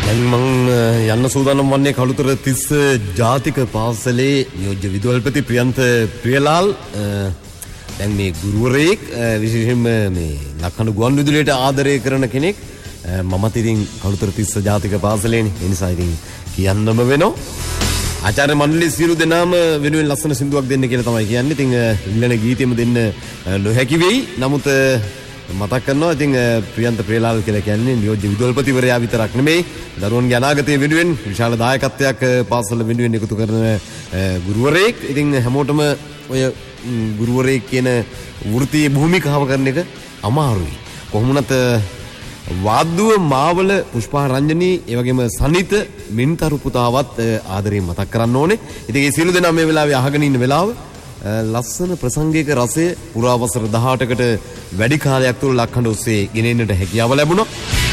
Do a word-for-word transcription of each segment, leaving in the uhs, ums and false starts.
දැන් මම යන්න සූදානම් වන්නේ කළුතර තිස්ස ජාතික පාසලේ නියෝජ්‍ය විදුහල්පති ප්‍රියන්ත ප්‍රියලාල්. දැන් මේ ගුරුවරයෙක් විශේෂයෙන්ම මේ ලක්හඬ ගුවන් විදුලියට ආදරය කරන කෙනෙක්. මමත් ඉතින් කළුතර තිස්ස ජාතික පාසලේනේ. ඒ නිසා ඉතින් කියන්නම වෙනවා. ආචාර්ය මණ්ඩලයේ සියලු දෙනාම වෙනුවෙන් ලස්සන සින්දුවක් දෙන්න කියලා තමයි කියන්නේ. ඉතින් ඉල්ලන ගීතෙම දෙන්න නොහැකි වෙයි. නමුත් මතක් කරනවා ඉතින් ප්‍රියන්ත ප්‍රියලාල් කියලා කියන්නේ නියෝජ්‍ය විදුහල්පතිවරයා විතරක් නෙමෙයි දරුවන්ගේ අනාගතය වෙනුවෙන් විශාල දායකත්වයක් පාසල වෙනුවෙන් එකතු කරන ගුරුවරයෙක්. ඉතින් හැමෝටම ඔය ගුරුවරයෙක් කියන වෘත්තීය භූමිකාව කරන එක අමාරුයි. කොහොමුණත් වාද්දුව මාවල පුෂ්පා රංජනී ඒ වගේම සනිත මින්තරු පුතාවත් ආදරයෙන් මතක් කරන්න ඕනේ. ඉතින් මේ සියලු දෙනා මේ වෙලාවේ අහගෙන ඉන්න වෙලාව ලස්සන ප්‍රසංගයක රසය පුරා වසර දහඅටකට වැඩි කාලයක් තුළ ලක්හඬ ඔස්සේ ගෙනෙන්නට හැකියාව ලැබුණා.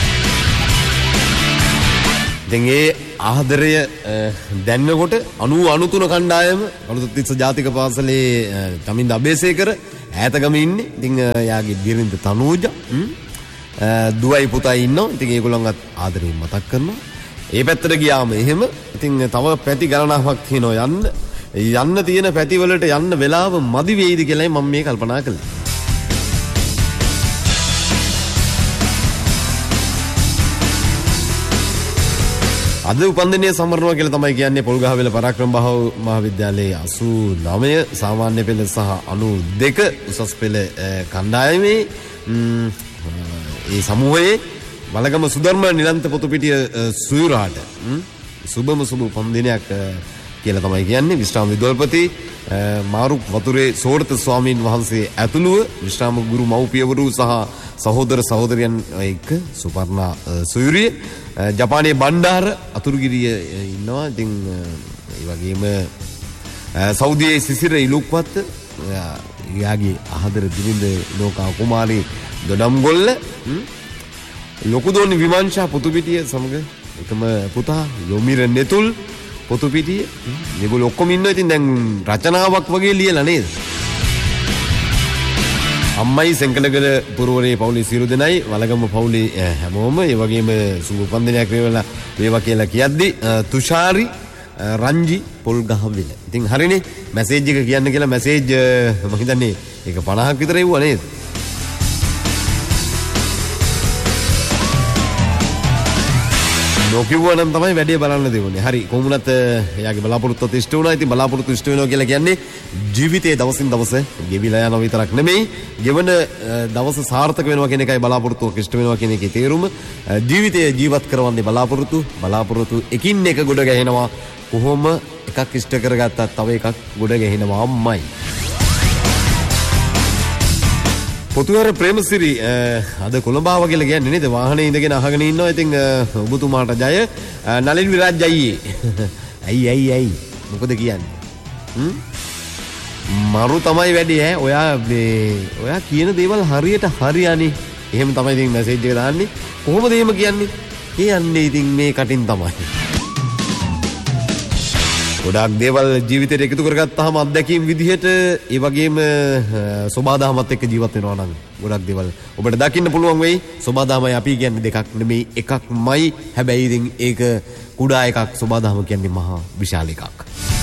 දැන් ඒ ආදරය දැන්නකොට අනූ අනුතුන කණ්ඩායම කළුතර තිස්ස ජාතික පාසලේ චමින්ද අබේසේකර ඈතගම ඉන්නේ. ඉතින් යාගේ බිරිඳ තනූජා දුවයි පුතයි ඉන්නවා. ඉතින් ඒගොල්ලන්වත් ආදරයෙන් මතක් කරනවා. ඒ පැත්තට ගියාම එහෙම ඉතින් තව පැති ගණනාවක් තියෙනවා යන්න. යන්න තියෙන පැතිවලට යන්න වෙලාව මදි වෙයිද කියලායි මම මේ කල්පනා කළේ. අද උපන්දිනය සමරනවා කියලා තමයි කියන්නේ පොල්ගහවෙල පරාක්‍රම බහුව මහාවිද්‍යාලයේ අසූ නවය සාමාන්‍ය පෙළ සහ අනූ දෙක උසස් පෙළ කණ්ඩායමේ ඒ සමූහයේ වලගම සුධර්ම නිරන්ත පොතුපිටිය සුයුරාට සුබම සුබ උපන්දිනයක් කියලා තමයි කියන්නේ. විශ්‍රාම විදුහල්පති මාරුක් වතුරේ සෝඩත ස්වාමීන් වහන්සේ ඇතුළුව විශ්‍රාම ගුරු මව්පියවරු සහ සහෝදර සහෝදරයන් එක්ක සුපර්ණා සොයුරිය ජපානයේ බණ්ඩාර අතුරුගිරිය ඉන්නවා. ඉතින් ඒ වගේම සෞදියේ සිසිර ඉලුක්වත්ත යාගේ ආදර දිවිඳ ලෝකා කුමාරී දොඩම්ගොල්ල ලොකුදෝනි විමංශා පොතුපිටිය සමග එකම පුතා යොමිර නෙතුල් පොතුපිටිය මේගොල්ලෝ ඔක්කොම ඉන්නවා. ඉතින් දැන් රචනාවක් වගේ ලියලා නේද? අම්මයි සෙන්කලගල පුරවරේ පවුලේ සියලු දෙනයි වලගම පවුලේ හැමෝම ඒ වගේම සුබ උපන්දිනයක් වේවා වේවා කියලා කියද්දි තුෂාරි රංජි පොල්ගහවෙල. ඉතින් හරිනේ මැසේජ් එක කියන්න කියලා මැසේජ් මම හිතන්නේ ඒක පනහක් විතර එවුවා නේද? නොකිව්වා නම් තමයි වැඩේ බලන්න දෙන්නේ. හරි කොහොමුණත් එයාගේ බලාපොරොත්තුත් ඉෂ්ට වුණා. ඉතින් බලාපොරොත්තු ඉෂ්ට වෙනවා කියලා කියන්නේ ජීවිතයේ දවසින් දවස ගෙවිලා යනවා විතරක් නෙමෙයි. ගෙවන දවස සාර්ථක වෙනවා කියන එකයි බලාපොරොත්තුවක් ඉෂ්ට වෙනවා කියන එකේ තේරුම. ජීවිතය ජීවත් කරවන්නේ බලාපොරොත්තු. බලාපොරොත්තු එකින් එක ගොඩ ගැහෙනවා. කොහොම එකක් ඉෂ්ට කරගත්තත් තව එකක් ගොඩ ගැහෙනවාමයි. පොතුවර ප්‍රේමසිරි අද කොළඹාව කියලා කියන්නේ නේද? වාහනේ ඉඳගෙන අහගෙන ඉන්නවා. ඉතින් ඔබතුමාට ජය. නලින් විරාජ් අයියේ. ඇයි ඇයි ඇයි මොකද කියන්නේ? හ්ම් මරු තමයි වැඩි ඈ. ඔයා මේ ඔයා කියන දේවල් හරියට හරියන්නේ. එහෙම තමයි ඉතින් මැසේජ් එක දාන්නේ. කොහොමද එහෙම කියන්නේ? කියන්නේ ඉතින් මේ කටින් තමයි. ගොඩාක් දේවල් ජීවිතේට එකතු කරගත්තාම අත්දැකීම් විදිහට ඒ වගේම සෝබාදහමත් එක්ක ජීවත් වෙනවා නම් ගොඩක් දේවල් ඔබට දකින්න පුළුවන් වෙයි. සෝබාදහමයි අපි කියන්නේ දෙකක් නෙමෙයි එකක්මයි. හැබැයි ඉතින් ඒක කුඩා එකක්. සෝබාදහම කියන්නේ මහා විශාල එකක්.